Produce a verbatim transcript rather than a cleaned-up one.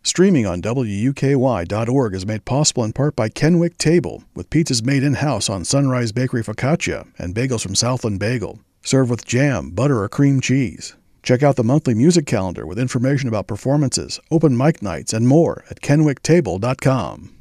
Streaming on W U K Y dot org is made possible in part by Kenwick Table, with pizzas made in-house on Sunrise Bakery Focaccia and bagels from Southland Bagel. Serve with jam, butter, or cream cheese. Check out the monthly music calendar with information about performances, open mic nights, and more at kenwick table dot com.